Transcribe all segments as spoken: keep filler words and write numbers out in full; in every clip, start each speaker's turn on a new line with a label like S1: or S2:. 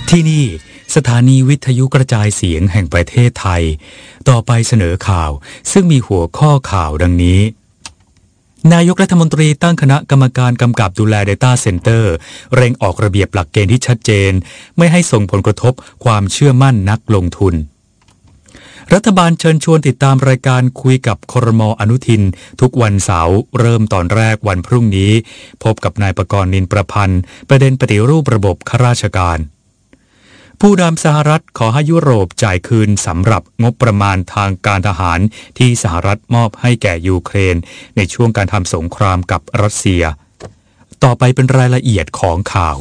S1: ที่นี่สถานีวิทยุกระจายเสียงแห่งประเทศไทยต่อไปเสนอข่าวซึ่งมีหัวข้อข่าวดังนี้นายกรัฐมนตรีตั้งคณะกรรมการกำกับดูแล Data Center เร่งออกระเบียบหลักเกณฑ์ที่ชัดเจนไม่ให้ส่งผลกระทบความเชื่อมั่นนักลงทุนรัฐบาลเชิญชวนติดตามรายการคุยกับครม.อนุทินทุกวันเสาร์เริ่มตอนแรกวันพรุ่งนี้พบกับนายประกรณ์นินประพันธ์ประเด็นปฏิรูประบบข้าราชการผู้นำสหรัฐขอให้ยุโรปจ่ายคืนสำหรับงบประมาณทางการทหารที่สหรัฐมอบให้แก่ยูเครนในช่วงการทำสงครามกับรัสเซียต่อไปเป็นรายละเอียดของข่า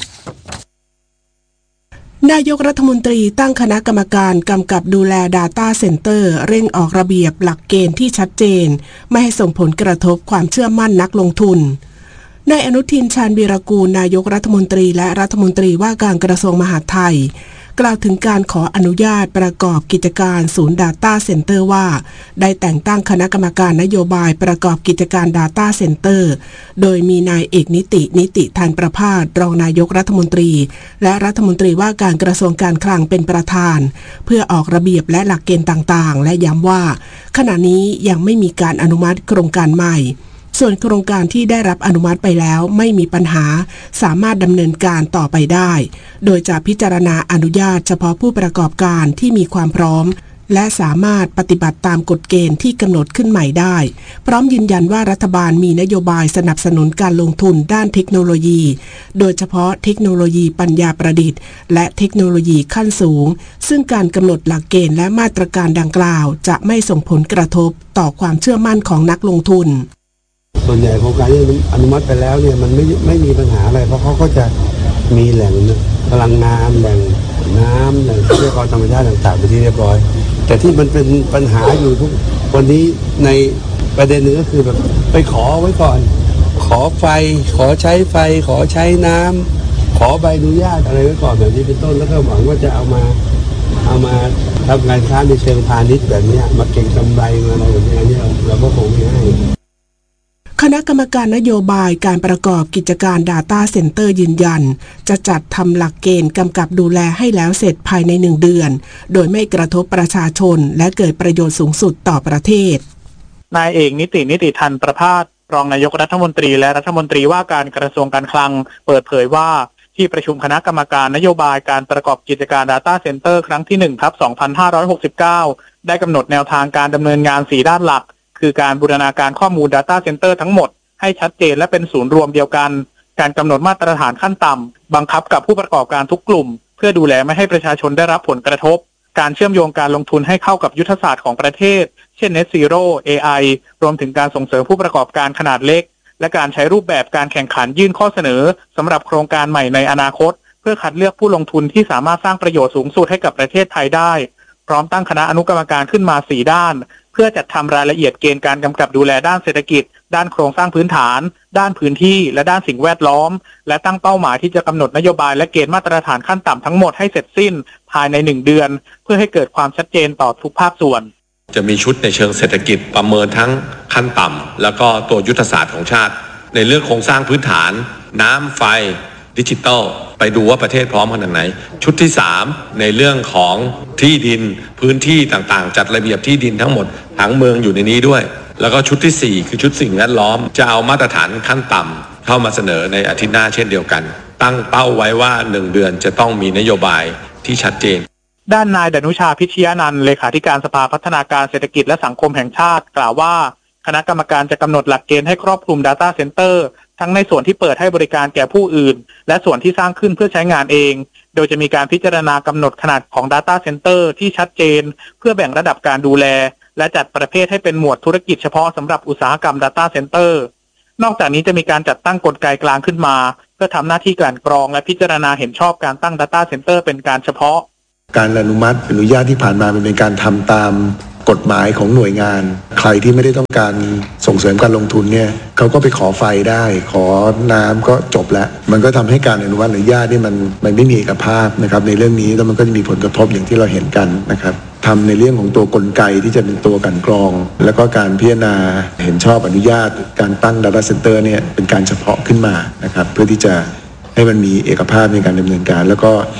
S1: วน
S2: ายกรัฐมนตรีตั้งคณะกรรมการกำกับดูแล Data Center เร่งออกระเบียบหลักเกณฑ์ที่ชัดเจนไม่ให้ส่งผลกระทบความเชื่อมั่นนักลงทุนนายอนุทินชาญวีรกูลนายกรัฐมนตรีและรัฐมนตรีว่าการกระทรวงมหาดไทยกล่าวถึงการขออนุญาตประกอบกิจการศูนย์ Data Center ว่าได้แต่งตั้งคณะกรรมการนโยบายประกอบกิจการ Data Center โดยมีนายเอกนิตินิติธันประภาสรองนายกรัฐมนตรีและรัฐมนตรีว่าการกระทรวงการคลังเป็นประธานเพื่อออกระเบียบและหลักเกณฑ์ต่างๆและย้ำว่าขณะนี้ยังไม่มีการอนุมัติโครงการใหม่ส่วนโครงการที่ได้รับอนุมัติไปแล้วไม่มีปัญหาสามารถดำเนินการต่อไปได้โดยจะพิจารณาอนุญาตเฉพาะผู้ประกอบการที่มีความพร้อมและสามารถปฏิบัติตามกฎเกณฑ์ที่กำหนดขึ้นใหม่ได้พร้อมยืนยันว่ารัฐบาลมีนโยบายสนับสนุนการลงทุนด้านเทคโนโลยีโดยเฉพาะเทคโนโลยีปัญญาประดิษฐ์และเทคโนโลยีขั้นสูงซึ่งการกำหนดหลักเกณฑ์และมาตรการดังกล่าวจะไม่ส่งผลกระทบต่อความเชื่อมั่นของนักลงทุน
S3: ส่วนใหญ่โครงการที่อนุมัติไปแล้วเนี่ยมันไม่ไม่มีปัญหาอะไรเพราะเขาก็จะมีแหล่งพลังงานแหล่งน้ำแหล่งทรัพยากรธรรมชาติต่างๆไปที่เรียบร้อยแต่ที่มันเป็นปัญหาอยู่ทุกวันนี้ในประเด็นหนึ่งก็คือแบบไปขอไว้ก่อนขอไฟขอใช้ไฟขอใช้น้ำขอใบอนุญาตอะไรไว้ก่อนแบบนี้เป็นต้นแล้วก็หวังว่าจะเอามาเอามาทำงานค้าในเชิงพาณิชย์แบบนี้มาเก็งกำไรมาอะไรแบบนี้อันนี้เราก็คงไม่ให้
S2: คณะกรรมการนโยบายการประกอบกิจการ Data Center ยืนยันจะจัดทำหลักเกณฑ์กำกับดูแลให้แล้วเสร็จภายในหนึ่งเดือนโดยไม่กระทบประชาชนและเกิดประโยชน์สูงสุดต่อประเทศ
S4: นายเอกนิตินิติธันประภาสรองนายกรัฐมนตรีและรัฐมนตรีว่าการกระทรวงการคลังเปิดเผยว่าที่ประชุมคณะกรรมการนโยบายการประกอบกิจการ Data Center ครั้งที่ หนึ่งทับสองพันห้าร้อยหกสิบเก้า ได้กำหนดแนวทางการดำเนินงานสี่ด้านหลักคือการบูรณาการข้อมูล Data Center ทั้งหมดให้ชัดเจนและเป็นศูนย์รวมเดียวกันการกำหนดมาตรฐานขั้นต่ำบังคับกับผู้ประกอบการทุกกลุ่มเพื่อดูแลไม่ให้ประชาชนได้รับผลกระทบการเชื่อมโยงการลงทุนให้เข้ากับยุทธศาสตร์ของประเทศเช่น Net Zero เอ ไอ รวมถึงการส่งเสริมผู้ประกอบการขนาดเล็กและการใช้รูปแบบการแข่งขันยื่นข้อเสนอสำหรับโครงการใหม่ในอนาคตเพื่อคัดเลือกผู้ลงทุนที่สามารถสร้างประโยชน์สูงสุดให้กับประเทศไทยได้พร้อมตั้งคณะอนุกรรมการขึ้นมาสี่ด้านเพื่อจัดทำรายละเอียดเกณฑ์การกำกับดูแลด้านเศรษฐกิจด้านโครงสร้างพื้นฐานด้านพื้นที่และด้านสิ่งแวดล้อมและตั้งเป้าหมายที่จะกำหนดนโยบายและเกณฑ์มาตรฐานขั้นต่ำทั้งหมดให้เสร็จสิ้นภายในหนึ่งเดือนเพื่อให้เกิดความชัดเจนต่อทุกภาคส่วน
S5: จะมีชุดในเชิงเศรษฐกิจประเมินทั้งขั้นต่ำแล้วก็ตัวยุทธศาสตร์ของชาติในเรื่องโครงสร้างพื้นฐานน้ำไฟดิจิตอลไปดูว่าประเทศพร้อมขนาดไหนชุดที่สามในเรื่องของที่ดินพื้นที่ต่างๆจัดระเบียบที่ดินทั้งหมดทั้งเมืองอยู่ในนี้ด้วยแล้วก็ชุดที่สี่คือชุดสิ่งแวดล้อมจะเอามาตรฐานขั้นต่ำเข้ามาเสนอในอาทิตย์หน้าเช่นเดียวกันตั้งเป้าไว้ว่าหนึ่งเดือนจะต้องมีนโยบายที่ชัดเจน
S4: ด้านนายดนุชาพิชยานันท์เลขาธิการสภาพัฒนาการเศรษฐกิจและสังคมแห่งชาติกล่าวว่าคณะกรรมการจะกำหนดหลักเกณฑ์ให้ครอบคลุม Data Center ทั้งในส่วนที่เปิดให้บริการแก่ผู้อื่นและส่วนที่สร้างขึ้นเพื่อใช้งานเองโดยจะมีการพิจารณากำหนดขนาดของ Data Center ที่ชัดเจนเพื่อแบ่งระดับการดูแลและจัดประเภทให้เป็นหมวดธุรกิจเฉพาะสำหรับอุตสาหกรรม Data Center นอกจากนี้จะมีการจัดตั้งกลไกกลางขึ้นมาเพื่อทำหน้าที่กลั่นกรองและพิจารณาเห็นชอบการตั้ง Data Center เป็นการเฉพาะ
S3: การอนุมัติอนุญาตที่ผ่านมาเป็นการทำตามกฎหมายของหน่วยงานใครที่ไม่ได้ต้องการส่งเสริมการลงทุนเนี่ยเขาก็ไปขอไฟได้ขอน้ำก็จบแล้วมันก็ทำให้การอนุมัติอนุญาตนี่มันมันไม่มีเอกภาพนะครับในเรื่องนี้แล้วมันก็จะมีผลกระทบอย่างที่เราเห็นกันนะครับทำในเรื่องของตัวกลไกที่จะเป็นตัวกันกรองแล้วก็การพิจารณาเห็นชอบอนุญาตการตั้ง Data Center เนี่ยเป็นการเฉพาะขึ้นมานะครับเพื่อที่จะให้มันมีเอกภาพในการดำเนินการแล้วก็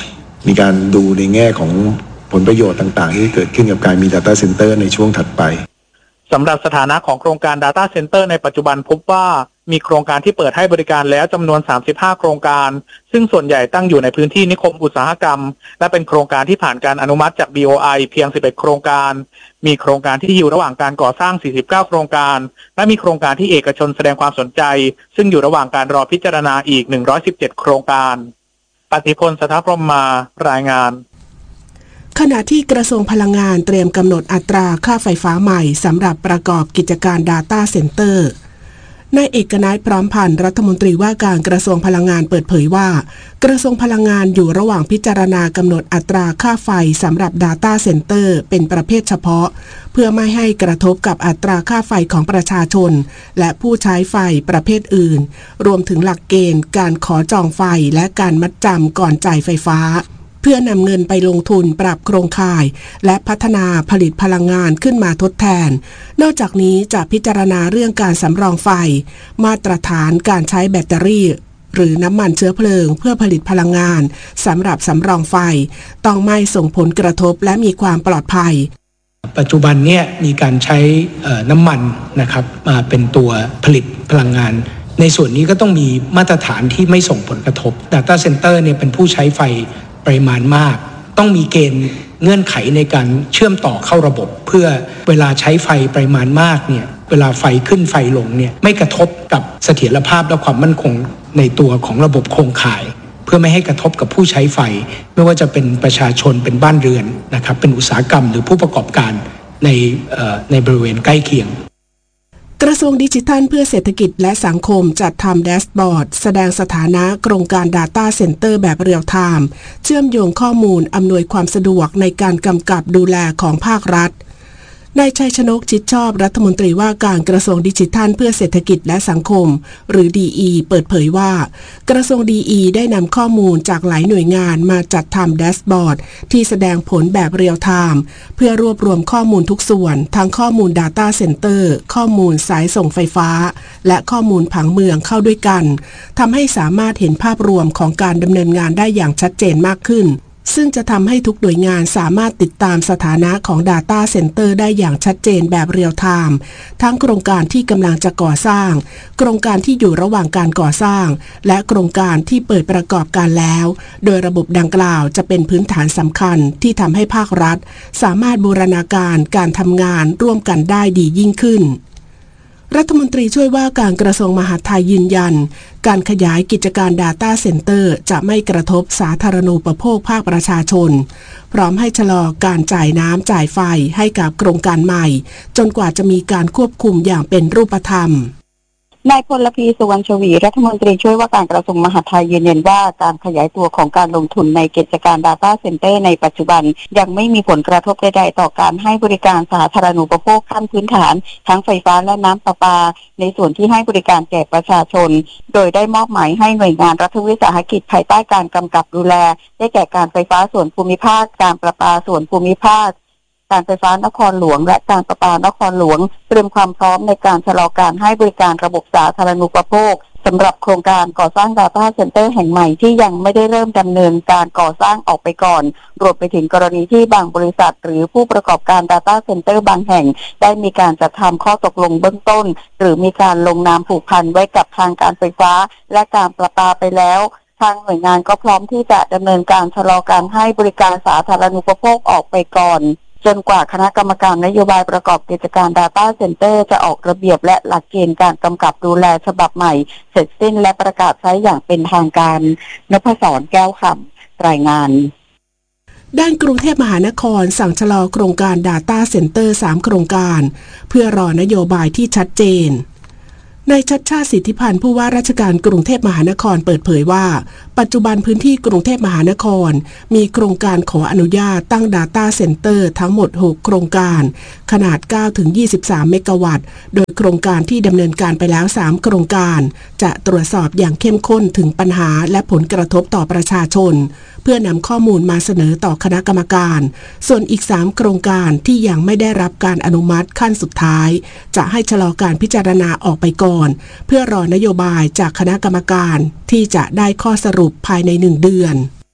S6: มีการดูในแง่ของผลประโยชน์ต่างๆที่เกิดขึ้นกับการมี Data Center ในช่วงถัดไป
S4: สำหรับสถานะของโครงการ Data Center ในปัจจุบันพบว่ามีโครงการที่เปิดให้บริการแล้วจำนวนสามสิบห้าโครงการซึ่งส่วนใหญ่ตั้งอยู่ในพื้นที่นิคมอุตสาหกรรมและเป็นโครงการที่ผ่านการอนุมัติจาก บี โอ ไอ เพียงสิบเอ็ดโครงการมีโครงการที่อยู่ระหว่างการก่อสร้างสี่สิบเก้าโครงการและมีโครงการที่เอกชนแสดงความสนใจซึ่งอยู่ระหว่างการรอพิจารณาอีกหนึ่งร้อยสิบเจ็ดโครงการปฏิพล สถาพรหมมารายงาน
S2: ขณะที่กระทรวงพลังงานเตรียมกำหนดอัตราค่าไฟฟ้าใหม่สำหรับประกอบกิจการ Data Center นายเอกนัยพร้อมพันธ์รัฐมนตรีว่าการกระทรวงพลังงานเปิดเผยว่ากระทรวงพลังงานอยู่ระหว่างพิจารณากำหนดอัตราค่าไฟสำหรับ Data Center เป็นประเภทเฉพาะเพื่อไม่ให้กระทบกับอัตราค่าไฟของประชาชนและผู้ใช้ไฟประเภทอื่นรวมถึงหลักเกณฑ์การขอจองไฟและการมัดจำก่อนจ่ายไฟฟ้าเพื่อนำเงินไปลงทุนปรับโครงข่ายและพัฒนาผลิตพลังงานขึ้นมาทดแทนนอกจากนี้จะพิจารณาเรื่องการสำรองไฟมาตรฐานการใช้แบตเตอรี่หรือน้ำมันเชื้อเพลิงเพื่อผลิตพลังงานสำหรับสำรองไฟต้องไม่ส่งผลกระทบและมีความปลอดภัย
S7: ปัจจุบันเนี่ยมีการใช้น้ำมันนะครับมาเป็นตัวผลิตพลังงานในส่วนนี้ก็ต้องมีมาตรฐานที่ไม่ส่งผลกระทบ Data Center เนี่ยเป็นผู้ใช้ไฟปริมาณมากต้องมีเกณฑ์เงื่อนไขในการเชื่อมต่อเข้าระบบเพื่อเวลาใช้ไฟปริมาณมากเนี่ยเวลาไฟขึ้นไฟลงเนี่ยไม่กระทบกับเสถียรภาพและความมั่นคงในตัวของระบบโครงข่ายเพื่อไม่ให้กระทบกับผู้ใช้ไฟไม่ว่าจะเป็นประชาชนเป็นบ้านเรือนนะครับเป็นอุตสาหกรรมหรือผู้ประกอบการในในบริเวณใกล้เคียง
S2: กระทรวงดิจิทัลเพื่อเศรษฐกิจและสังคมจัดทำแดชบอร์ดแสดงสถานะโครงการ Data Center แบบเรียลไทม์เชื่อมโยงข้อมูลอำนวยความสะดวกในการกำกับดูแลของภาครัฐนายชัยชนกชิดชอบรัฐมนตรีว่าการกระทรวงดิจิทัลเพื่อเศรษฐกิจและสังคมหรือ ดี อี เปิดเผยว่ากระทรวง ดี อี ได้นำข้อมูลจากหลายหน่วยงานมาจัดทำแดชบอร์ดที่แสดงผลแบบเรียลไทม์เพื่อรวบรวมข้อมูลทุกส่วนทั้งข้อมูล Data Center ข้อมูลสายส่งไฟฟ้าและข้อมูลผังเมืองเข้าด้วยกันทำให้สามารถเห็นภาพรวมของการดำเนินงานได้อย่างชัดเจนมากขึ้นซึ่งจะทำให้ทุกหน่วยงานสามารถติดตามสถานะของ Data Center ได้อย่างชัดเจนแบบเรียลไทม์ทั้งโครงการที่กำลังจะก่อสร้างโครงการที่อยู่ระหว่างการก่อสร้างและโครงการที่เปิดประกอบการแล้วโดยระบบดังกล่าวจะเป็นพื้นฐานสำคัญที่ทำให้ภาครัฐสามารถบูรณาการการทำงานร่วมกันได้ดียิ่งขึ้นรัฐมนตรีช่วยว่าการกระทรวงมหาดไทยยืนยันการขยายกิจการ Data Center จะไม่กระทบสาธารณูปโภคภาคประชาชนพร้อมให้ชะลอการจ่ายน้ำจ่ายไฟให้กับโครงการใหม่จนกว่าจะมีการควบคุมอย่างเป็นรูปธรรม
S8: นายพลพีสุวรรณชวีรัฐมนตรีช่วยว่าการกระทรวงมหาดไทยยืนยันว่าการขยายตัวของการลงทุนในกิจการ Data Center ในปัจจุบันยังไม่มีผลกระทบใดๆต่อการให้บริการสาธารณูปโภคขั้นพื้นฐานทั้งไฟฟ้าและน้ำประปาในส่วนที่ให้บริการแก่ประชาชนโดยได้มอบหมายให้หน่วยงานรัฐวิสาหกิจภายใต้การกำกับดูแลได้แก่การไฟฟ้าส่วนภูมิภาคการประปาส่วนภูมิภาคการไฟฟ้านครหลวงและการประปานครหลวงเตรียมความพร้อมในการชะลอการให้บริการระบบสาธารณูปโภคสำหรับโครงการก่อสร้าง Data Center แห่งใหม่ที่ยังไม่ได้เริ่มดำเนินการก่อสร้างออกไปก่อนรวมไปถึงกรณีที่บางบริษัทหรือผู้ประกอบการ Data Center บางแห่งได้มีการจัดทำข้อตกลงเบื้องต้นหรือมีการลงนามผูกพันไว้กับทางการไฟฟ้าและการประปาไปแล้วทางหน่วยงานก็พร้อมที่จะดำเนินการชะลอการให้บริการสาธารณูปโภคออกไปก่อนจนกว่าคณะกรรมการนโยบายประกอบกิจการ Data Center จะออกระเบียบและหลักเกณฑ์การกำกับดูแลฉบับใหม่เสร็จสิ้นและประกาศใช้อย่างเป็นทางการนพศรแก้วคำรายงาน
S2: ด้านกรุงเทพมหานครสั่งชะลอโครงการ Data Center สามโครงการเพื่อรอนโยบายที่ชัดเจนนายชัชชาติสิทธิพันธ์ผู้ว่าราชการกรุงเทพมหานครเปิดเผยว่าปัจจุบันพื้นที่กรุงเทพมหานครมีโครงการขออนุญาตตั้ง Data Center ทั้งหมดหกโครงการขนาด เก้าถึงยี่สิบสาม เมกะวัตต์โดยโครงการที่ดำเนินการไปแล้วสามโครงการจะตรวจสอบอย่างเข้มข้นถึงปัญหาและผลกระทบต่อประชาชนเพื่อนำข้อมูลมาเสนอต่อคณะกรรมการส่วนอีกสามโครงการที่ยังไม่ได้รับการอนุมัติขั้นสุดท้ายจะให้ชะลอการพิจารณาออกไปก่อนเพื่อรอนโยบายจากคณะกรรมการที่จะได้ข้อสรุปภายในหนึ่งเดือน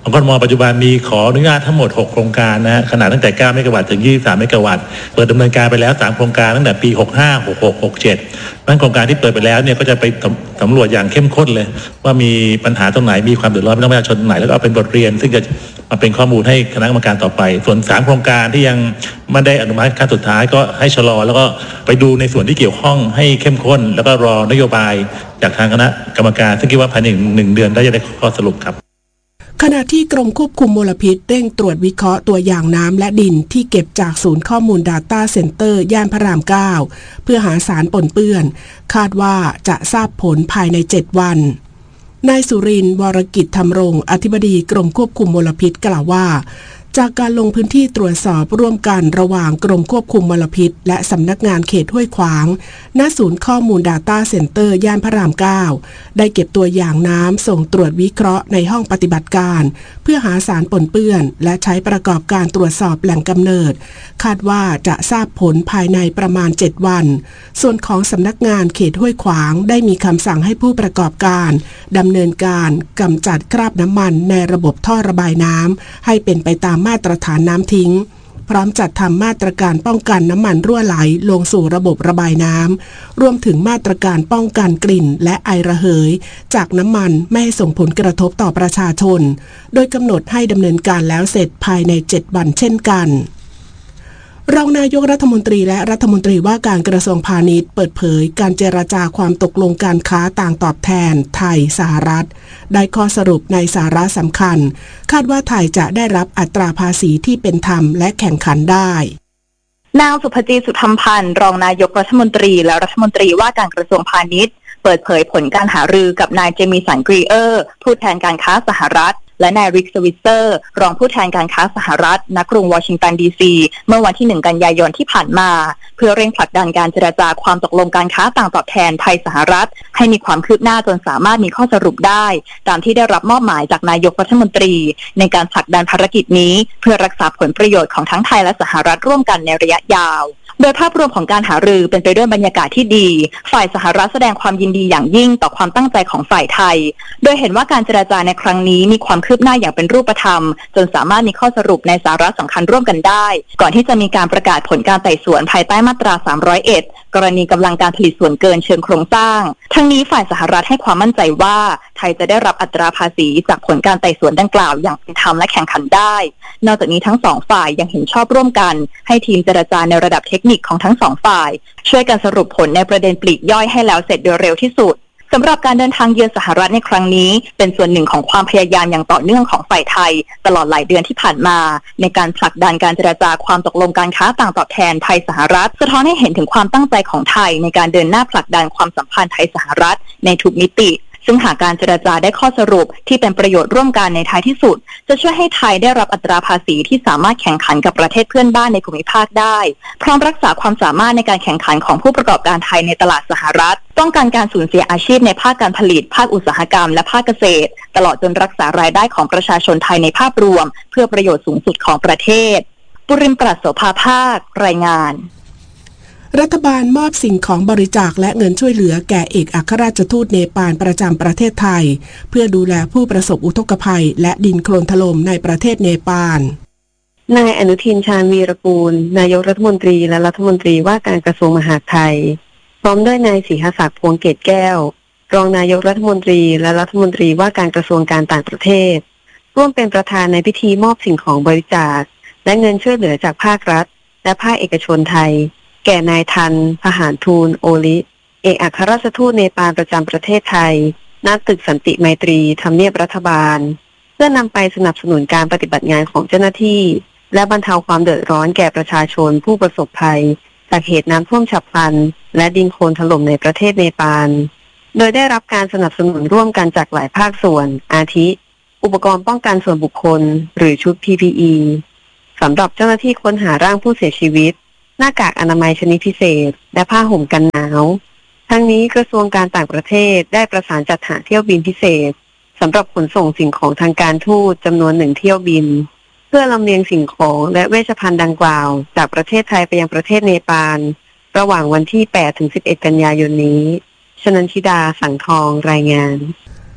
S9: ของกทมปัจจุบันมีขออนุญาตทั้งหมดหกโครงการนะฮะขนาดตั้งแต่เก้าเมกะวัตต์ถึงยี่สิบสามเมกะวัตต์เปิดดำเนินการไปแล้วสามโครงการตั้งแต่ปีหกห้า หกหก หกเจ็ดนั่นโครงการที่เปิดไปแล้วเนี่ยก็จะไปสำรวจอย่างเข้มข้นเลยว่ามีปัญหาตรงไหนมีความเดือดร้อนพี่น้องประชาชนตรงไหนแล้วก็เอาเป็นบทเรียนซึ่งจะมาเป็นข้อมูลให้คณะกรรมการต่อไปส่วนสามโครงการที่ยังไม่ได้อนุมัติขั้นสุดท้ายก็ให้ชะลอแล้วก็ไปดูในส่วนที่เกี่ยวข้องให้เข้มข้นแล้วก็รอนโยบายจากทางคณะกรรมการซึ่งคิดว่าภายในหนึ่งเดือนได้จะได้ข้อสรุปครับ
S2: ขณะที่กรมควบคุมมลพิษเร่งตรวจวิเคราะห์ตัวอย่างน้ำและดินที่เก็บจากศูนย์ข้อมูล Data Center ย่านพระรามเก้าเพื่อหาสารปนเปื้อนคาดว่าจะทราบผลภายในเจ็ดวันนายสุรินทร์วรกิจธรรมรงค์อธิบดีกรมควบคุมมลพิษกล่าวว่าจากการลงพื้นที่ตรวจสอบร่วมกันระหว่างกรมควบคุมมลพิษและสำนักงานเขตห้วยขวางณศูนย์ข้อมูล Data Center ย่านพระรามเก้าได้เก็บตัวอย่างน้ำส่งตรวจวิเคราะห์ในห้องปฏิบัติการเพื่อหาสารปนเปื้อนและใช้ประกอบการตรวจสอบแหล่งกำเนิดคาดว่าจะทราบผลภายในประมาณเจ็ดวันส่วนของสำนักงานเขตห้วยขวางได้มีคำสั่งให้ผู้ประกอบการดำเนินการกำจัดคราบน้ำมันในระบบท่อระบายน้ำให้เป็นไปตามมาตรฐานน้ำทิ้งพร้อมจัดทำมาตรการป้องกันน้ำมันรั่วไหลลงสู่ระบบระบายน้ำรวมถึงมาตรการป้องกันกลิ่นและไอระเหยจากน้ำมันไม่ให้ส่งผลกระทบต่อประชาชนโดยกำหนดให้ดำเนินการแล้วเสร็จภายในเจ็ดวันเช่นกันรองนายกรัฐมนตรีและรัฐมนตรีว่าการกระทรวงพาณิชย์เปิดเผยการเจรจาความตกลงการค้าต่างตอบแทนไทยสหรัฐได้ข้อสรุปในสาระสำคัญคาดว่าไทยจะได้รับอัตราภาษีที่เป็นธรรมและแข่งขันได้
S10: นางสุภจีสุธรรมพันธ์รองนายกรัฐมนตรีและรัฐมนตรีว่าการกระทรวงพาณิชย์เปิดเผยผลการหารือกับนายเจมี่สันกรีเออร์ผู้แทนการค้าสหรัฐและนายริกสวิตเซอร์รองผู้แทนการค้าสหรัฐณกรุงวอชิงตันดีซีเมื่อวันที่หนึ่งกันยายนที่ผ่านมาเพื่อเร่งผลักดันการเจรจาความตกลงการค้าต่างตอบแทนไทยสหรัฐให้มีความคืบหน้าจนสามารถมีข้อสรุปได้ตามที่ได้รับมอบหมายจากนายกรัฐมนตรีในการผลักดันภารกิจนี้เพื่อรักษาผลประโยชน์ของทั้งไทยและสหรัฐร่วมกันในระยะยาวโดยภาพรวมของการหารือเป็นไปด้วยบรรยากาศที่ดีฝ่ายสหรัฐแสดงความยินดีอย่างยิ่งต่อความตั้งใจของฝ่ายไทยโดยเห็นว่าการเจรจาในครั้งนี้มีความคืบหน้าอย่างเป็นรูปธรรมจนสามารถมีข้อสรุปในสาระสำคัญร่วมกันได้ก่อนที่จะมีการประกาศผลการไต่สวนภายใต้มาตราสามร้อยเอ็ดกรณีกำลังการผลิตส่วนเกินเชิงโครงสร้างทั้งนี้ฝ่ายสหรัฐให้ความมั่นใจว่าไทยจะได้รับอัตราภาษีจากผลการไต่สวนดังกล่าวอย่างเป็นธรรมและแข่งขันได้นอกจากนี้ทั้งสองฝ่ายยังเห็นชอบร่วมกันให้ทีมเจรจาในระดับเทคนิคของทั้งสองฝ่ายช่วยกันสรุปผลในประเด็นปลีกย่อยให้แล้วเสร็จโดยเร็วที่สุดสำหรับการเดินทางเยือนสหรัฐในครั้งนี้เป็นส่วนหนึ่งของความพยายามอย่างต่อเนื่องของฝ่ายไทยตลอดหลายเดือนที่ผ่านมาในการผลักดันการเจรจาความตกลงการค้าต่างตอบแทนไทยสหรัฐสะท้อนให้เห็นถึงความตั้งใจของไทยในการเดินหน้าผลักดันความสัมพันธ์ไทยสหรัฐในทุกมิติซึ่งหากการเจรจาได้ข้อสรุปที่เป็นประโยชน์ร่วมกันในท้ายที่สุดจะช่วยให้ไทยได้รับอัตราภาษีที่สามารถแข่งขันกับประเทศเพื่อนบ้านในภูมิภาคได้พร้อมรักษาความสามารถในการแข่งขันของผู้ประกอบการไทยในตลาดสหรัฐป้องกันการสูญเสียอาชีพในภาคการผลิตภาคอุตสาหกรรมและภาคเกษตรตลอดจนรักษารายได้ของประชาชนไทยในภาพรวมเพื่อประโยชน์สูงสุดของประเทศปุริมปรัชโสภาภาครายงาน
S2: รัฐบาลมอบสิ่งของบริจาคและเงินช่วยเหลือแก่เอกอัครราชทูตเนปาลประจำประเทศไทยเพื่อดูแลผู้ประสบอุทกภัยและดินโคลนถล่มในประเทศเนปาล
S11: นายอนุทินชาญวีรกูลนายกรัฐมนตรีและรัฐมนตรีว่าการกระทรวงมหาดไทยพร้อมด้วยนายศรีหศักดิ์พวงเกตแก้วรองนายกรัฐมนตรีและรัฐมนตรีว่าการกระทรวงการต่างประเทศร่วมเป็นประธานในพิธีมอบสิ่งของบริจาคและเงินช่วยเหลือจากภาครัฐและภาคเอกชนไทยแก่นายทันทหารทูลโอลิเอกอัครราชทูตเนปาลประจำประเทศไทยณตึกสันติไมตรีทำเนียบรัฐบาลเพื่อนำไปสนับสนุนการปฏิบัติงานของเจ้าหน้าที่และบรรเทาความเดือดร้อนแก่ประชาชนผู้ประสบภัยจากเหตุน้ำท่วมฉับพลันและดินโคลนถล่มในประเทศเนปาลโดยได้รับการสนับสนุนร่วมกันจากหลายภาคส่วนอาทิอุปกรณ์ป้องกันส่วนบุคคลหรือชุด พี พี อี สำหรับเจ้าหน้าที่ค้นหาร่างผู้เสียชีวิตหน้ากากอนามัยชนิดพิเศษและผ้าห่มกันหนาวทั้งนี้กระทรวงการต่างประเทศได้ประสานจัดหาเที่ยวบินพิเศษสำหรับขนส่งสิ่งของทางการทูตจำนวนหนึ่งเที่ยวบินเพื่อลำเลียงสิ่งของและเวชภัณฑ์ดังกล่าวจากประเทศไทยไปยังประเทศเนปาลระหว่างวันที่ แปดถึงสิบเอ็ด กันยายนนี้ชนันชิดาสังทองรายงาน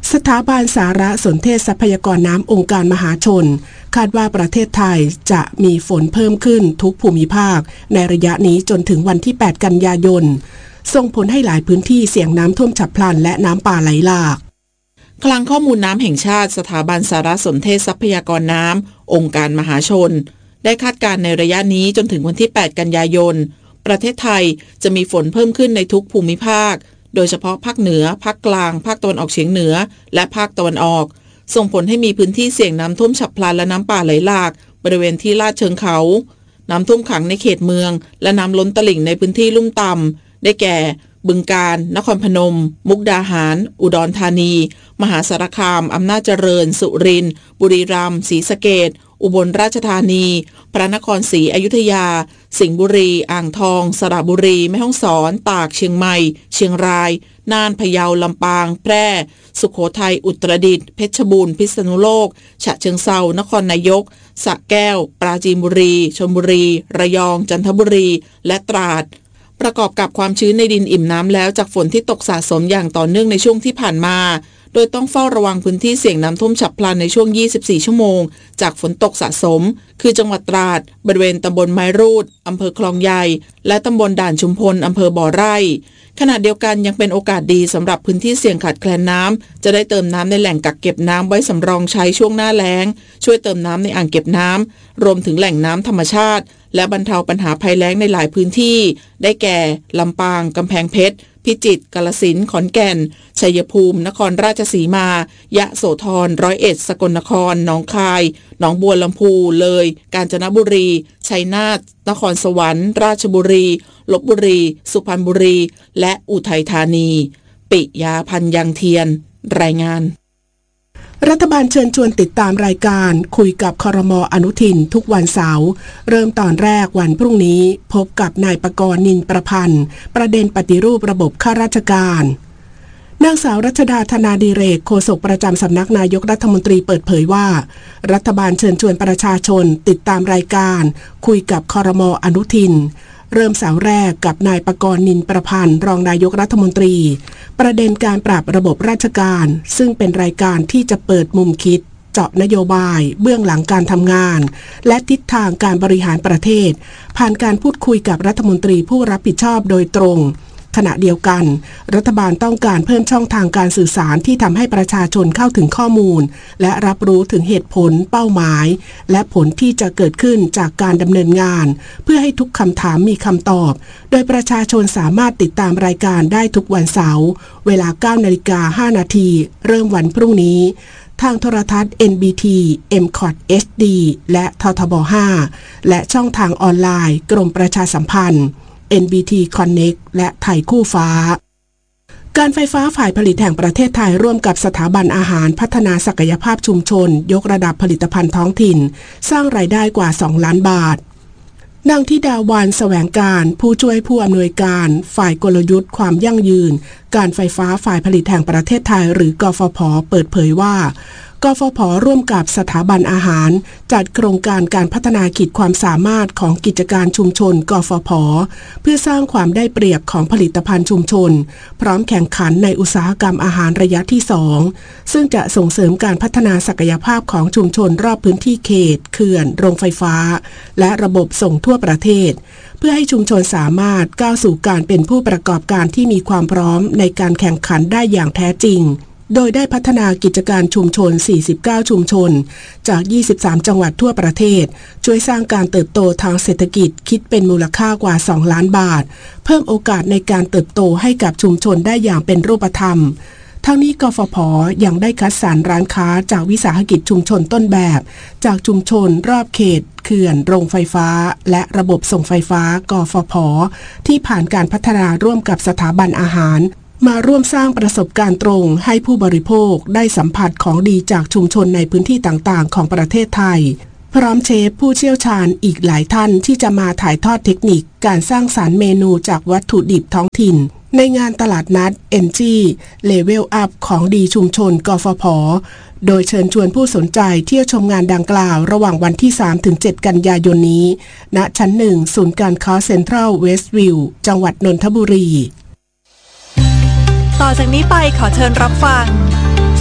S2: สถาบันสารสนเทศทรัพยากรน้ำองค์การมหาชนคาดว่าประเทศไทยจะมีฝนเพิ่มขึ้นทุกภูมิภาคในระยะนี้จนถึงวันที่แปดกันยายนส่งผลให้หลายพื้นที่เสี่ยงน้ำท่วมฉับพลันและน้ำป่าไหลหลาก
S12: คลังข้อมูลน้ำแห่งชาติสถาบันสารสนเทศทรัพยากรน้ำองค์การมหาชนได้คาดการณ์ในระยะนี้จนถึงวันที่แปดกันยายนประเทศไทยจะมีฝนเพิ่มขึ้นในทุกภูมิภาคโดยเฉพาะภาคเหนือภาคกลางภาคตะวันออกเฉียงเหนือและภาคตะวันออกส่งผลให้มีพื้นที่เสี่ยงน้ำท่วมฉับพลันและน้ำป่าไหลหลากบริเวณที่ลาดเชิงเขาน้ำท่วมขังในเขตเมืองและน้ำล้นตลิ่งในพื้นที่ลุ่มต่ำได้แก่บึงกาฬนครพนมมุกดาหารอุดรธานีมหาสารคามอำนาจเจริญสุรินทร์บุรีรัมย์ศรีสะเกษอุบลราชธานีพระนครศรีอยุธยาสิงห์บุรีอ่างทองสระบุรีแม่ฮ่องสอนตากเชียงใหม่เชียงรายน่านพะเยาลำปางแพร่สุโขทัยอุตรดิตถ์เพชรบูรณ์พิษณุโลกฉะเชิงเทรานครนายกสระแก้วปราจีนบุรีชลบุรีระยองจันทบุรีและตราดประกอบกับความชื้นในดินอิ่มน้ำแล้วจากฝนที่ตกสะสมอย่างต่อเนื่องในช่วงที่ผ่านมาโดยต้องเฝ้าระวังพื้นที่เสี่ยงน้ำท่วมฉับพลันในช่วงยี่สิบสี่ชั่วโมงจากฝนตกสะสมคือจังหวัดตราดบริเวณตำบลไม้รูดอำเภอคลองใหญ่และตำบลด่านชุมพลอำเภอบ่อไร่ขณะเดียวกันยังเป็นโอกาสดีสำหรับพื้นที่เสี่ยงขาดแคลนน้ำจะได้เติมน้ำในแหล่งกักเก็บน้ำไว้สำรองใช้ช่วงหน้าแล้งช่วยเติมน้ำในอ่างเก็บน้ำรวมถึงแหล่งน้ำธรรมชาติและบรรเทาปัญหาภัยแล้งในหลายพื้นที่ได้แก่ลำปางกำแพงเพชรพิจิตรกาฬสินธุ์ขอนแก่นชัยภูมินครราชสีมายะโสธรร้อยเอ็ดสกลนครหนองคายหนองบัวลำพูเลยกาญจนบุรีชัยนาทนครสวรรค์ราชบุรีลพบุรีสุพรรณบุรีและอุทัยธานีปิยาพันธ์ยังเทียนรายงาน
S2: รัฐบาลเชิญชวนติดตามรายการคุยกับครม.อนุทินทุกวันเสาร์เริ่มตอนแรกวันพรุ่งนี้พบกับนายปกรณ์นินประพันธ์ประเด็นปฏิรูประบบข้าราชการนางสาวรัชดาธนาดิเรกโฆษกประจำสำนักนายกรัฐมนตรีเปิดเผยว่ารัฐบาลเชิญชวนประชาชนติดตามรายการคุยกับครม.อนุทินเริ่มเสาร์แรกกับนายปกรณ์นินประพันธ์รองนายกรัฐมนตรีประเด็นการปรับระบบราชการซึ่งเป็นรายการที่จะเปิดมุมคิดเจาะนโยบายเบื้องหลังการทำงานและทิศทางการบริหารประเทศผ่านการพูดคุยกับรัฐมนตรีผู้รับผิดชอบโดยตรงขณะเดียวกันรัฐบาลต้องการเพิ่มช่องทางการสื่อสารที่ทำให้ประชาชนเข้าถึงข้อมูลและรับรู้ถึงเหตุผลเป้าหมายและผลที่จะเกิดขึ้นจากการดำเนินงานเพื่อให้ทุกคำถามมีคำตอบโดยประชาชนสามารถติดตามรายการได้ทุกวันเสาร์เวลา เก้านาฬิกาห้านาทีเริ่มวันพรุ่งนี้ทางโทรทัศน์ เอ็น บี ที เอ็ม คอท เอช ดี และททบห้าและช่องทางออนไลน์กรมประชาสัมพันธ์เอ็น บี ที Connect และไทยคู่ฟ้าการไฟฟ้าฝ่ายผลิตแห่งประเทศไทยร่วมกับสถาบันอาหารพัฒนาศักยภาพชุมชนยกระดับผลิตภัณฑ์ท้องถิ่นสร้างรายได้กว่าสองล้านบาทนางธิดาวันแสวงการผู้ช่วยผู้อำนวยการฝ่ายกลยุทธ์ความยั่งยืนการไฟฟ้าฝ่ายผลิตแห่งประเทศไทยหรือกฟผ.เปิดเผยว่ากฟผ.ร่วมกับสถาบันอาหารจัดโครงการการพัฒนาขีดความสามารถของกิจการชุมชนกฟผ.เพื่อสร้างความได้เปรียบของผลิตภัณฑ์ชุมชนพร้อมแข่งขันในอุตสาหกรรมอาหารระยะที่สองซึ่งจะส่งเสริมการพัฒนาศักยภาพของชุมชนรอบพื้นที่เขตเขื่อนโรงไฟฟ้าและระบบส่งทั่วประเทศเพื่อให้ชุมชนสามารถก้าวสู่การเป็นผู้ประกอบการที่มีความพร้อมในการแข่งขันได้อย่างแท้จริงโดยได้พัฒนากิจการชุมชนสี่สิบเก้าชุมชนจากยี่สิบสามจังหวัดทั่วประเทศช่วยสร้างการเติบโตทางเศรษฐกิจคิดเป็นมูลค่ากว่าสองล้านบาทเพิ่มโอกาสในการเติบโตให้กับชุมชนได้อย่างเป็นรูปธรรมทั้งนี้กฟผ.ยังได้คัดสรรร้านค้าจากวิสาหกิจชุมชนต้นแบบจากชุมชนรอบเขตเขื่อนโรงไฟฟ้าและระบบส่งไฟฟ้ากฟผ.ที่ผ่านการพัฒนาร่วมกับสถาบันอาหารมาร่วมสร้างประสบการณ์ตรงให้ผู้บริโภคได้สัมผัสของดีจากชุมชนในพื้นที่ต่างๆของประเทศไทยพร้อมเชฟผู้เชี่ยวชาญอีกหลายท่านที่จะมาถ่ายทอดเทคนิคการสร้างสรรค์เมนูจากวัตถุดิบท้องถิ่นในงานตลาดนัด เอ็น จี Level Up ของดีชุมชนกฟผ.โดยเชิญชวนผู้สนใจเที่ยวชมงานดังกล่าวระหว่างวันที่ สามถึงเจ็ด กันยายนนี้ณชั้นหนึ่งศูนย์การค้าเซ็นทรัลเวสต์วิวจังหวัดนนทบุรี
S13: ต่อจากนี้ไปขอเชิญรับฟัง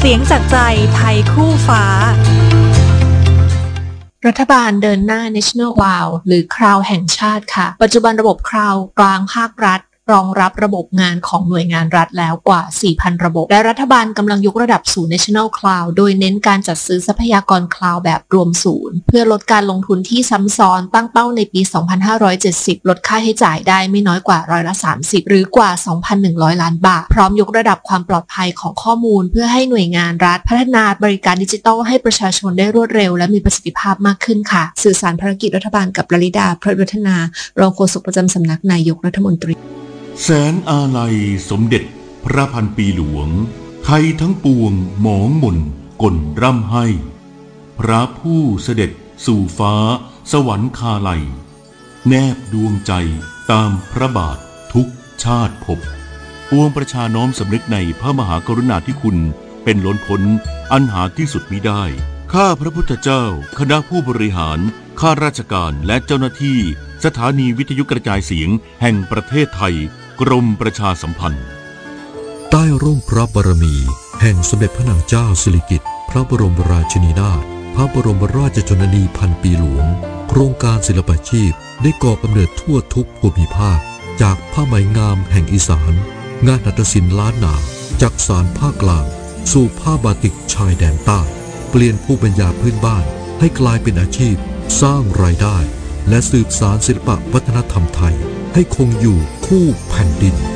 S13: เสียงจากใจไทยคู่ฟ้า
S14: รัฐบาลเดินหน้า National Cloud หรือ Cloud แห่งชาติค่ะปัจจุบันระบบ Cloud กลางภาครัฐรองรับระบบงานของหน่วยงานรัฐแล้วกว่า สี่พัน ระบบและรัฐบาลกำลังยกระดับสู่ National Cloud โดยเน้นการจัดซื้อทรัพยากร Cloud แบบรวมศูนย์เพื่อลดการลงทุนที่ซ้ำซ้อนตั้งเป้าในปี สองพันห้าร้อยเจ็ดสิบ ลดค่าใช้จ่ายได้ไม่น้อยกว่าร้อยละ สามสิบ หรือกว่า สองพันหนึ่งร้อย ล้านบาทพร้อมยกระดับความปลอดภัยของข้อมูลเพื่อให้หน่วยงานรัฐพัฒนาบริการดิจิทัลให้ประชาชนได้รวดเร็วและมีประสิทธิภาพมากขึ้นค่ะสื่อสารภารกิจรัฐบาลกับลลิดาพระวัฒนารองโฆษกประจำสำนักนายกรัฐมนตรี
S15: แสนอาลัยสมเด็จพระพันปีหลวงไทยทั้งปวงหมองหม่นก่นร่ำให้พระผู้เสด็จสู่ฟ้าสวรรคาลัยแนบดวงใจตามพระบาททุกชาติภพปวงประชาน้อมสำนึกในพระมหากรุณาธิคุณเป็นล้นพ้นอันหาที่สุดมิได้ข้าพระพุทธเจ้าคณะผู้บริหารข้าราชการและเจ้าหน้าที่สถานีวิทยุกระจายเสียงแห่งประเทศไทยกรมประชาสัมพันธ์
S16: ใต้ร่มพระบารมีแห่งสมเด็จพระนางเจ้าสิริกิติ์พระบรมราชินีนาถพระบรมราชชนนีพันปีหลวงโครงการศิลปาชีพได้ก่อกำเนิดทั่วทุกภูมิภาคจากผ้าไหมงามแห่งอีสานงานหัตถศิลป์ล้านนาจากสานภาคกลางสู่ผ้าบาติกชายแดนใต้เปลี่ยนภูมิปัญญาพื้นบ้านให้กลายเป็นอาชีพสร้างรายได้และสืบสานศิลปวัฒนธรรมไทยให้คงอยู่คู่แผ่นดิน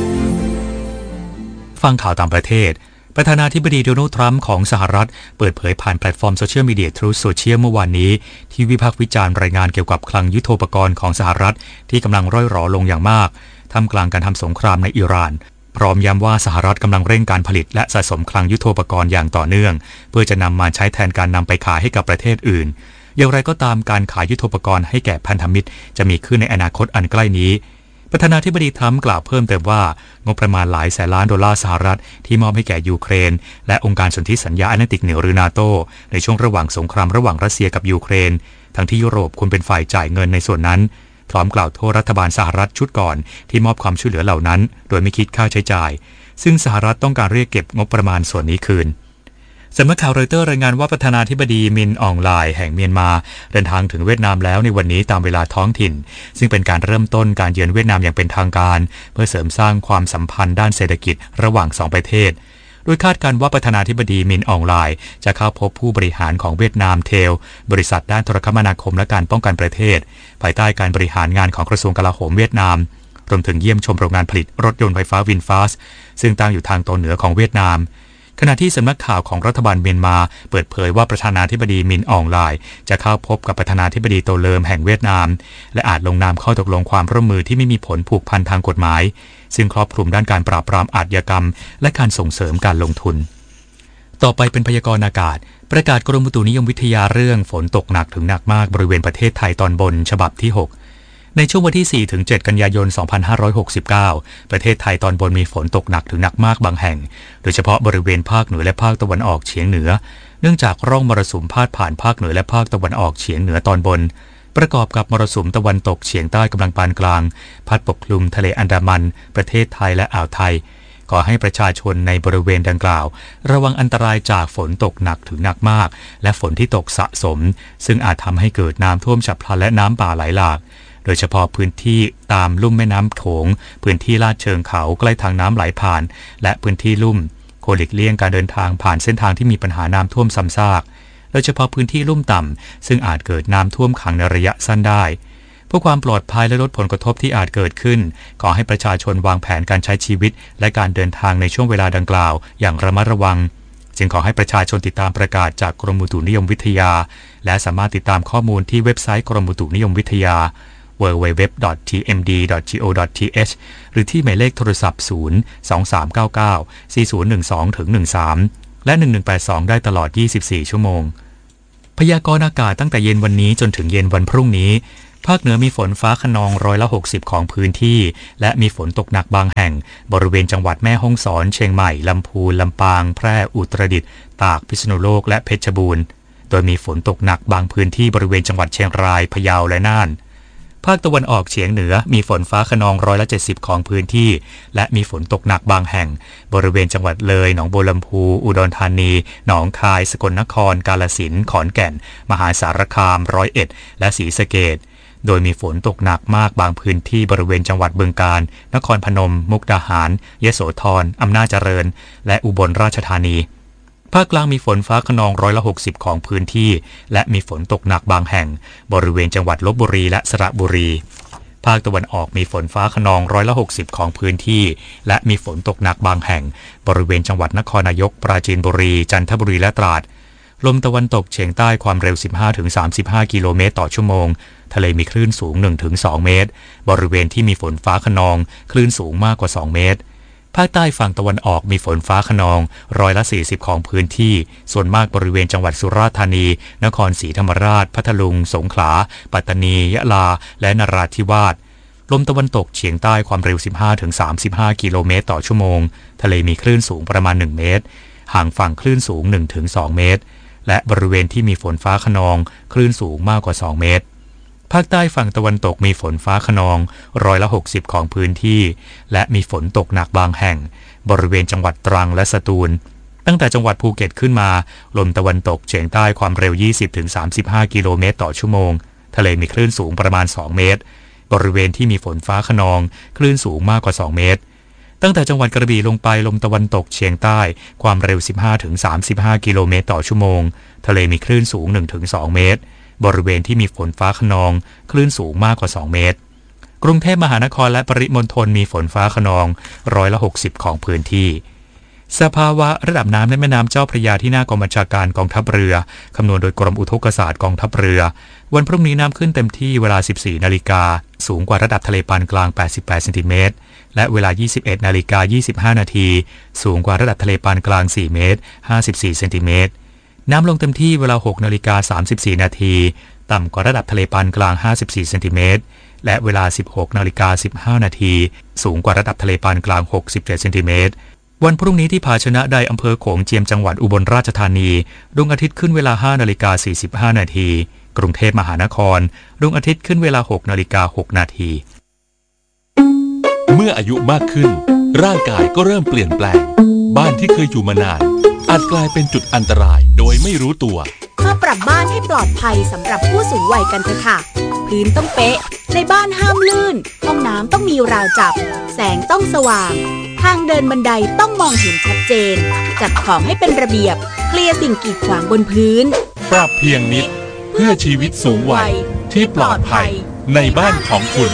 S1: ฟังข่าวต่างประเทศประธานาธิบดีโดนัลด์ทรัมป์ของสหรัฐเปิดเผยผ่านแพลตฟอร์มโซเชียลมีเดีย Truth Social เมื่อวานนี้ที่วิพากษ์วิจารณ์รายงานเกี่ยวกับคลังยุทโธปกรณ์ของสหรัฐที่กำลังร่อยหรอลงอย่างมากท่ามกลางการทำสงครามในอิหร่านพร้อมย้ำว่าสหรัฐกำลังเร่งการผลิตและสะสมคลังยุทโธปกรณ์อย่างต่อเนื่องเพื่อจะนำมาใช้แทนการนำไปขายให้กับประเทศอื่นอย่างไรก็ตามการขายยุทโธปกรณ์ให้แก่พันธมิตรจะมีขึ้นในอนาคตอันใกล้นี้ประธานาธิบดีทรัมป์กล่าวเพิ่มเติมว่างบประมาณหลายแสนล้านดอลลาร์สหรัฐที่มอบให้แก่ยูเครนและองค์การสนธิสัญญาแอตแลนติกเหนือหรือนาโตในช่วงระหว่างสงครามระหว่างรัสเซียกับยูเครนทั้งที่ยุโรปควรเป็นฝ่ายจ่ายเงินในส่วนนั้นพร้อมกล่าวโทษรัฐบาลสหรัฐชุดก่อนที่มอบความช่วยเหลือเหล่านั้นโดยไม่คิดค่าใช้จ่ายซึ่งสหรัฐต้องการเรียกเก็บงบประมาณส่วนนี้คืนสำนักข่าวรอยเตอร์รายงานว่าประธานาธิบดีมินอองไลน์แห่งเมียนมาเดินทางถึงเวียดนามแล้วในวันนี้ตามเวลาท้องถิ่นซึ่งเป็นการเริ่มต้นการเยือนเวียดนามอย่างเป็นทางการเพื่อเสริมสร้างความสัมพันธ์ด้านเศรษฐกิจระหว่างสองประเทศโดยคาดการว่าประธานาธิบดีมินอองไลน์จะเข้าพบผู้บริหารของเวียดนามเทลบริษัทด้านโทรคมนาคมและการป้องกันประเทศภายใต้การบริหารงานของกระทรวงกลาโหมเวียดนามรวมถึงเยี่ยมชมโรงงานผลิตรถยนต์ไฟฟ้าวินฟาสซึ่งตั้งอยู่ทางตอนเหนือของเวียดนามขณะที่สำนักข่าวของรัฐบาลเมียนมาเปิดเผยว่าประธานาธิบดีมินอองไลน์จะเข้าพบกับประธานาธิบดีโตเลิมแห่งเวียดนามและอาจลงนามข้อตกลงความร่วมมือที่ไม่มีผลผูกพันทางกฎหมายซึ่งครอบคลุมด้านการปราบปรามอาชญากรรมและการส่งเสริมการลงทุนต่อไปเป็นพยากรณ์อากาศประกาศกรมอุตุนิยมวิทยาเรื่องฝนตกหนักถึงหนักมากบริเวณประเทศไทยตอนบนฉบับที่หกในช่วงวันที่ สี่ถึงเจ็ด กันยายน สองพันห้าร้อยหกสิบเก้า ประเทศไทยตอนบนมีฝนตกหนักถึงหนักมากบางแห่งโดยเฉพาะบริเวณภาคเหนือและภาคตะวันออกเฉียงเหนือเนื่องจากร่องมรสุมพาดผ่านภาคเหนือและภาคตะวันออกเฉียงเหนือตอนบนประกอบกับมรสุมตะวันตกเฉียงใต้กำลังปานกลางพัดปกคลุมทะเลอันดามันประเทศไทยและอ่าวไทยขอให้ประชาชนในบริเวณดังกล่าวระวังอันตรายจากฝนตกหนักถึงหนักมากและฝนที่ตกสะสมซึ่งอาจทำให้เกิดน้ำท่วมฉับพลันและน้ำป่าไหลหลากโดยเฉพาะพื้นที่ตามลุ่มแม่น้ำโขงพื้นที่ลาดเชิงเขาใกล้ทางน้ำไหลผ่านและพื้นที่ลุ่มควรหลีกเลี่ยงการเดินทางผ่านเส้นทางที่มีปัญหาน้ำท่วมซ้ำซากโดยเฉพาะพื้นที่ลุ่มต่ำซึ่งอาจเกิดน้ำท่วมขังในระยะสั้นได้เพื่อความปลอดภัยและลดผลกระทบที่อาจเกิดขึ้นขอให้ประชาชนวางแผนการใช้ชีวิตและการเดินทางในช่วงเวลาดังกล่าวอย่างระมัดระวังจึงขอให้ประชาชนติดตามประกาศจากกรมอุตุนิยมวิทยาและสามารถติดตามข้อมูลที่เว็บไซต์กรมอุตุนิยมวิทยา ดับเบิลยู ดับเบิลยู ดับเบิลยู ดอท ที เอ็ม ดี ดอท จี โอ ดอท ที เอช หรือที่หมายเลขโทรศัพท์ ศูนย์ สอง สาม เก้า เก้า สี่ ศูนย์ หนึ่ง สอง หนึ่ง สาม และ หนึ่ง หนึ่ง แปด สอง ได้ตลอด ยี่สิบสี่ ชั่วโมงพยากรณ์อากาศตั้งแต่เย็นวันนี้จนถึงเย็นวันพรุ่งนี้ภาคเหนือมีฝนฟ้าคะนองร้อยละหกสิบของพื้นที่และมีฝนตกหนักบางแห่งบริเวณจังหวัดแม่ฮ่องสอนเชียงใหม่ลำพูนลำปางแพร่อุตรดิตถ์ตากพิษณุโลกและเพชรบูรณ์โดยมีฝนตกหนักบางพื้นที่บริเวณจังหวัดเชียงรายพะเยาและน่านภาคตะวันออกเฉียงเหนือมีฝนฟ้าคะนองร้อยละเจ็ดสิบของพื้นที่และมีฝนตกหนักบางแห่งบริเวณจังหวัดเลยหนองบัวลำพูอุดรธานีหนองคายสกลนครกาฬสินธุ์ขอนแก่นมหาสารคามร้อยเอ็ดและศรีสะเกษโดยมีฝนตกหนักมากบางพื้นที่บริเวณจังหวัดบึงกาฬนครพนมมุกดาหารยโสธรอำนาจเจริญและอุบลราชธานีภาคกลางมีฝนฟ้าคะนองร้อยละหกสิบของพื้นที่และมีฝนตกหนักบางแห่งบริเวณจังหวัดลพบุรีและสระบุรีภาคตะวันออกมีฝนฟ้าคะนองร้อยละหกสิบของพื้นที่และมีฝนตกหนักบางแห่งบริเวณจังหวัดนครนายกปราจีนบุรีจันทบุรีและตราดลมตะวันตกเฉียงใต้ความเร็ว สิบห้าถึงสามสิบห้า กิโลเมตรต่อชั่วโมงทะเลมีคลื่นสูง หนึ่งถึงสอง เมตรบริเวณที่มีฝนฟ้าคะนองคลื่นสูงมากกว่าสองเมตรภาคใต้ฝั่งตะวันออกมีฝนฟ้าคะนองร้อยละสี่สิบของพื้นที่ส่วนมากบริเวณจังหวัดสุราษฎร์ธานีนครศรีธรรมราชพัทลุงสงขลาปัตตานียะลาและนราธิวาสลมตะวันตกเฉียงใต้ความเร็ว สิบห้าถึงสามสิบห้า กิโลเมตรต่อชั่วโมงทะเลมีคลื่นสูงประมาณหนึ่งเมตรห่างฝั่งคลื่นสูง หนึ่งถึงสอง เมตรและบริเวณที่มีฝนฟ้าคะนองคลื่นสูงมากกว่าสองเมตรภาคใต้ฝั่งตะวันตกมีฝนฟ้าคะนองร้อยละหกสิบของพื้นที่และมีฝนตกหนักบางแห่งบริเวณจังหวัดตรังและสตูลตั้งแต่จังหวัดภูเก็ตขึ้นมาลมตะวันตกเฉียงใต้ความเร็ว ยี่สิบถึงสามสิบห้า กิโลเมตรต่อชั่วโมงทะเลมีคลื่นสูงประมาณสองเมตรบริเวณที่มีฝนฟ้าคะนองคลื่นสูงมากกว่าสองเมตรตั้งแต่จังหวัดกระบี่ลงไปลมตะวันตกเฉียงใต้ความเร็ว สิบห้าถึงสามสิบห้า กิโลเมตรต่อชั่วโมงทะเลมีคลื่นสูง หนึ่งถึงสอง เมตรบริเวณที่มีฝนฟ้าคะนองคลื่นสูงมากกว่าสองเมตรกรุงเทพมหานครและปริมณฑลมีฝนฟ้าคะนองร้อยละหกสิบของพื้นที่สภาวะระดับน้ำในแม่น้ำเจ้าพระยาที่หน้ากองบัญชาการกองทัพเรือคำนวณโดยกรมอุทกศาสตร์กองทัพเรือวันพรุ่งนี้น้ำขึ้นเต็มที่เวลา สิบสี่นาฬิกาสูงกว่าระดับทะเลปานกลางแปดสิบแปดเซนติเมตรและเวลา ยี่สิบเอ็ดนาฬิกายี่สิบห้านาทีสูงกว่าระดับทะเลปานกลางสี่เมตรห้าสิบสี่เซนติเมตรน้ำลงเต็มที่เวลา หกนาฬิกาสามสิบสี่นาทีต่ำกว่าระดับทะเลปานกลางห้าสิบสี่เซนติเมตรและเวลา สิบหกนาฬิกาสิบห้านาทีสูงกว่าระดับทะเลปานกลางหกสิบเจ็ดเซนติเมตรวันพรุ่งนี้ที่ภาชนะใดอำเภอโขงเจียมจังหวัดอุบลราชธานีดวงอาทิตย์ขึ้นเวลา ห้านาฬิกาสี่สิบห้านาทีกรุงเทพมหานครดวงอาทิตย์ขึ้นเวลา หกนาฬิกาหกนาที
S15: เมื่ออายุมากขึ้นร่างกายก็เริ่มเปลี่ยนแปลงบ้านที่เคยอยู่มานานอาจกลายเป็นจุดอันตรายโดยไม่รู้ตัว
S17: มาปรับบ้านให้ปลอดภัยสำหรับผู้สูงวัยกันเถอะค่ะพื้นต้องเป๊ะในบ้านห้ามลื่นห้องน้ำต้องมีราวจับแสงต้องสว่างทางเดินบันไดต้องมองเห็นชัดเจนจัดของให้เป็นระเบียบเคลียร์สิ่งกีดขวางบนพื้น
S15: ปรับเพียงนิดเพื่อชีวิตสูงวัยที่ปลอดภัยในบ้านของคุณ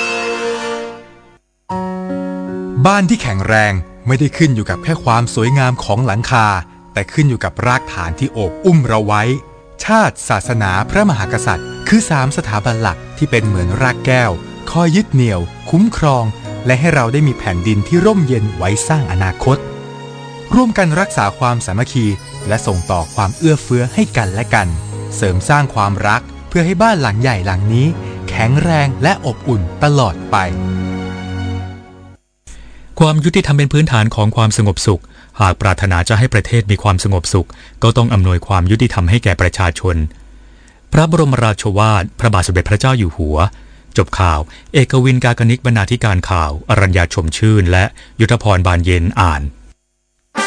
S18: บ้านที่แข็งแรงไม่ได้ขึ้นอยู่กับแค่ความสวยงามของหลังคาแต่ขึ้นอยู่กับรากฐานที่โอบอุ้มเราไว้ชาติศาสนาพระมหากษัตริย์คือสามสถาบันหลักที่เป็นเหมือนรากแก้วคอยยึดเหนี่ยวคุ้มครองและให้เราได้มีแผ่นดินที่ร่มเย็นไว้สร้างอนาคตร่วมกันรักษาความสามัคคีและส่งต่อความเอื้อเฟื้อให้กันและกันเสริมสร้างความรักเพื่อให้บ้านหลังใหญ่หลังนี้แข็งแรงและอบอุ่นตลอดไป
S1: ความยุติธรรมเป็นพื้นฐานของความสงบสุขหากปรารถนาจะให้ประเทศมีความสงบสุขก็ต้องอำนวยความยุติธรรมให้แก่ประชาชนพระบรมราโชวาทพระบาทสมเด็จพระเจ้าอยู่หัวจบข่าวเอกวินกากนิกบรรณาธิการข่าวอรัญญาชมชื่นและยุทธพรบานเย็นอ่าน